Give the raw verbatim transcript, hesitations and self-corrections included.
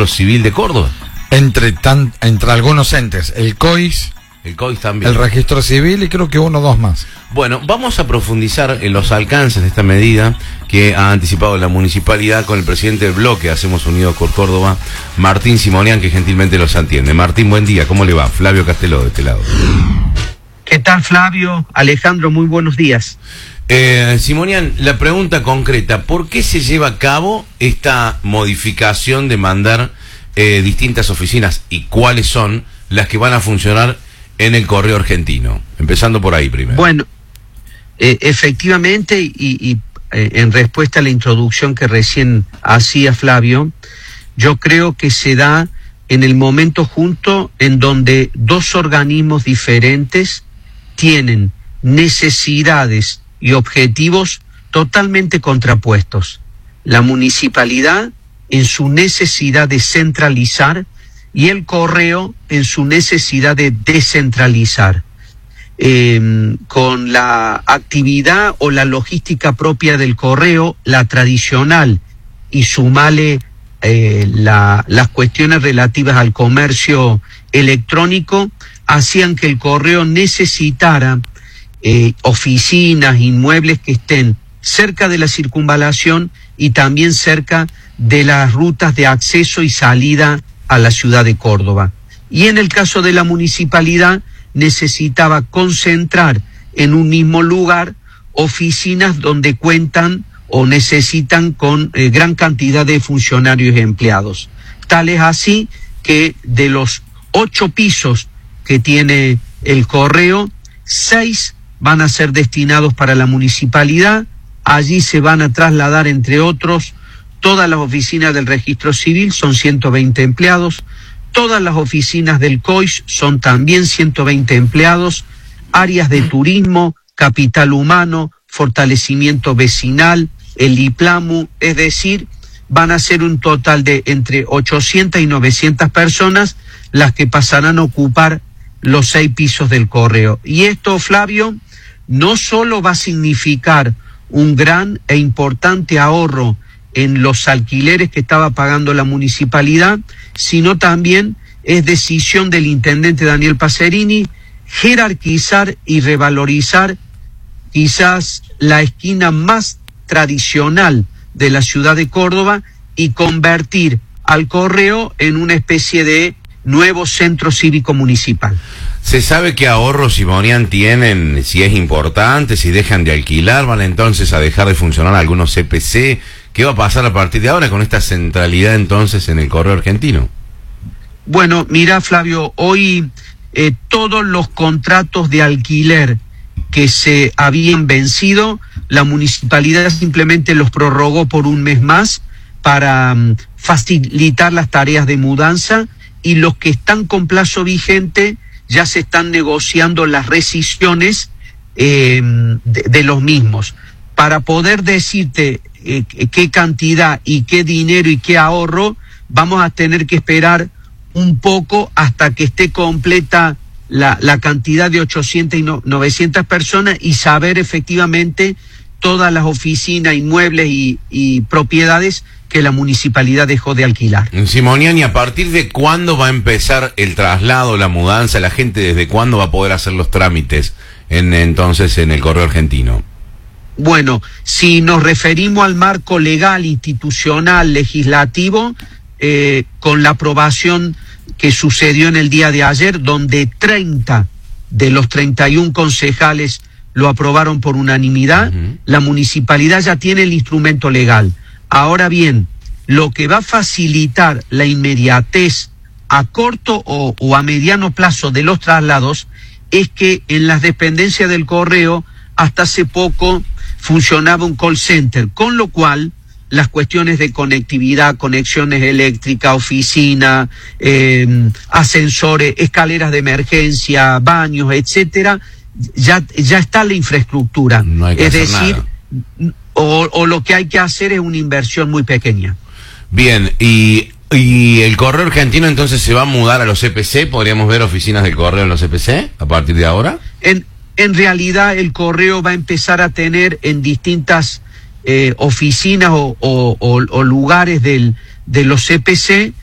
Registro Civil de Córdoba. Entre, tan, entre algunos entes, el C O I S, el C O I S también, el Registro Civil y creo que uno o dos más. Bueno, vamos a profundizar en los alcances de esta medida que ha anticipado la municipalidad con el presidente del bloque Hacemos Unidos por Córdoba, Martín Simonian, que gentilmente los atiende. Martín, buen día, ¿cómo le va? Flavio Casteló, de este lado. ¿Qué tal, Flavio? Alejandro, muy buenos días. Eh, Simonian, la pregunta concreta, ¿por qué se lleva a cabo esta modificación de mandar eh, distintas oficinas y cuáles son las que van a funcionar en el Correo Argentino? Empezando por ahí primero. Bueno, eh, efectivamente, y, y eh, en respuesta a la introducción que recién hacía Flavio, yo creo que se da en el momento junto en donde dos organismos diferentes tienen necesidades y objetivos totalmente contrapuestos. La municipalidad en su necesidad de centralizar y el correo en su necesidad de descentralizar. Eh, con la actividad o la logística propia del correo, la tradicional, y sumale eh, la, las cuestiones relativas al comercio electrónico, hacían que el correo necesitara eh, oficinas, inmuebles que estén cerca de la circunvalación y también cerca de las rutas de acceso y salida a la ciudad de Córdoba. Y en el caso de la municipalidad, necesitaba concentrar en un mismo lugar oficinas donde cuentan o necesitan con eh, gran cantidad de funcionarios y empleados. Tal es así que de los ocho pisos que tiene el correo, seis van a ser destinados para la municipalidad. Allí se van a trasladar, entre otros, todas las oficinas del Registro Civil, son ciento veinte empleados. Todas las oficinas del C O I S son también ciento veinte empleados, áreas de turismo, capital humano, fortalecimiento vecinal, el IPLAMU, es decir, van a ser un total de entre ochocientas y novecientas personas las que pasarán a ocupar los seis pisos del correo. Y esto, Flavio, no solo va a significar un gran e importante ahorro en los alquileres que estaba pagando la municipalidad, sino también es decisión del intendente Daniel Pacerini jerarquizar y revalorizar quizás la esquina más tradicional de la ciudad de Córdoba y convertir al correo en una especie de nuevo centro cívico municipal. ¿Se sabe qué ahorros, Simonian, tienen? Si es importante, si dejan de alquilar, van entonces a dejar de funcionar algunos C P C. ¿Qué va a pasar a partir de ahora con esta centralidad entonces en el Correo Argentino? Bueno, mira, Flavio, hoy eh, todos los contratos de alquiler que se habían vencido, la municipalidad simplemente los prorrogó por un mes más para um, facilitar las tareas de mudanza, y los que están con plazo vigente ya se están negociando las rescisiones eh, de, de los mismos. Para poder decirte eh, qué cantidad y qué dinero y qué ahorro, vamos a tener que esperar un poco hasta que esté completa la, la cantidad de ochocientas y novecientas personas y saber efectivamente todas las oficinas, inmuebles y, y propiedades que la municipalidad dejó de alquilar. Simonian, ¿y a partir de cuándo va a empezar el traslado, la mudanza? ¿La gente desde cuándo va a poder hacer los trámites en entonces en el Correo Argentino? Bueno, si nos referimos al marco legal, institucional, legislativo, eh, con la aprobación que sucedió en el día de ayer, donde treinta de los treinta y uno concejales lo aprobaron por unanimidad, uh-huh. La municipalidad ya tiene el instrumento legal. Ahora bien, lo que va a facilitar la inmediatez a corto o, o a mediano plazo de los traslados es que en las dependencias del correo hasta hace poco funcionaba un call center, con lo cual las cuestiones de conectividad, conexiones eléctricas, oficina, eh, ascensores, escaleras de emergencia, baños, etcétera, ya, ya está la infraestructura. No hay que es hacer decir, nada. O, o lo que hay que hacer es una inversión muy pequeña. Bien, y, y el Correo Argentino entonces se va a mudar a los C P C. ¿Podríamos ver oficinas del correo en los C P C a partir de ahora? En, en realidad el correo va a empezar a tener en distintas eh, oficinas o, o, o, o lugares del, de los C P C